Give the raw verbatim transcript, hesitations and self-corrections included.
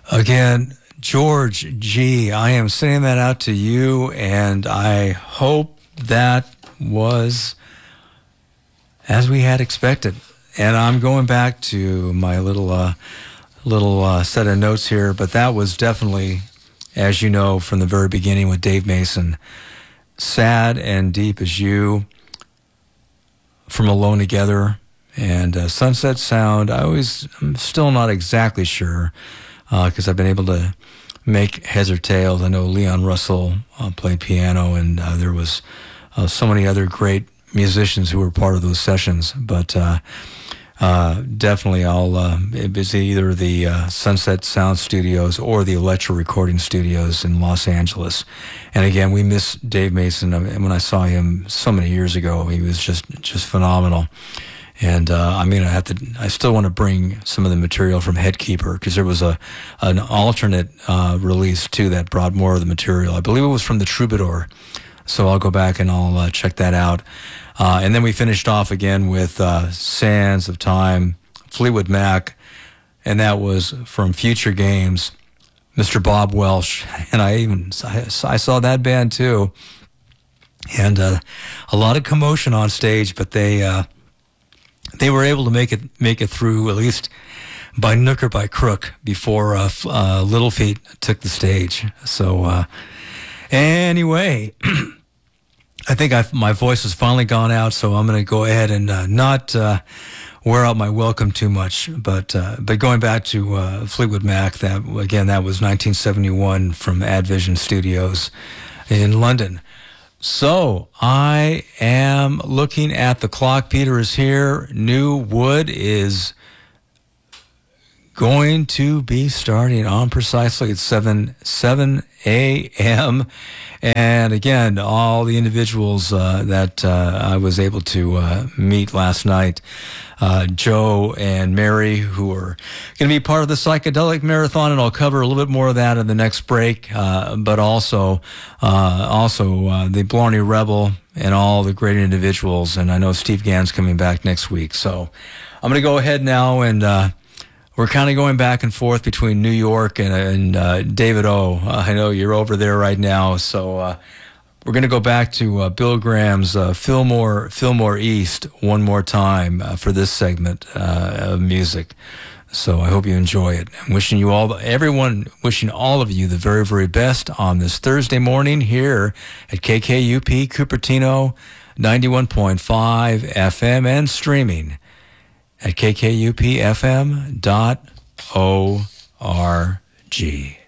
Again, George G., I am sending that out to you, and I hope that was as we had expected. And I'm going back to my little uh, little uh, set of notes here, but that was definitely, as you know, from the very beginning with Dave Mason, Sad and Deep as You, from Alone Together, and uh, Sunset Sound. I always, I'm still not exactly sure, because uh, I've been able to make heads or tails. I know Leon Russell uh, played piano, and uh, there was uh, so many other great musicians who were part of those sessions. But uh, uh, definitely, I'll uh, it was either the uh, Sunset Sound Studios or the Electro Recording Studios in Los Angeles. And again, we miss Dave Mason. And when I saw him so many years ago, he was just just phenomenal. And uh, I mean, I have to. I still want to bring some of the material from Headkeeper, because there was a an alternate uh, release too that brought more of the material. I believe it was from the Troubadour, so I'll go back and I'll uh, check that out. Uh, and then we finished off again with uh, Sands of Time, Fleetwood Mac, and that was from Future Games, Mister Bob Welsh, and I even I, I saw that band too, and uh, a lot of commotion on stage, but they. Uh, They were able to make it make it through, at least by nook or by crook, before uh, uh, Little Feat took the stage. So uh, anyway, I think I've, my voice has finally gone out, so I'm going to go ahead and uh, not uh, wear out my welcome too much. But uh, but going back to uh, Fleetwood Mac, that again, that was nineteen seventy-one from Advision Studios in London. So I am looking at the clock. Peter is here. New Wood is going to be starting on precisely at seven a.m. And again, all the individuals uh, that uh, I was able to uh, meet last night, uh, Joe and Mary, who are going to be part of the Psychedelic Marathon, and I'll cover a little bit more of that in the next break, uh, but also uh, also uh, the Blarney Rebel and all the great individuals. And I know Steve Gann's coming back next week. So I'm going to go ahead now, and uh, we're kind of going back and forth between New York and, and uh, David O. Uh, I know you're over there right now, so uh, we're going to go back to uh, Bill Graham's uh, Fillmore Fillmore East one more time uh, for this segment uh, of music. So I hope you enjoy it. I'm wishing you all, everyone, wishing all of you the very, very best on this Thursday morning here at K K U P Cupertino, ninety-one point five F M, and streaming at k k u p f m dot org.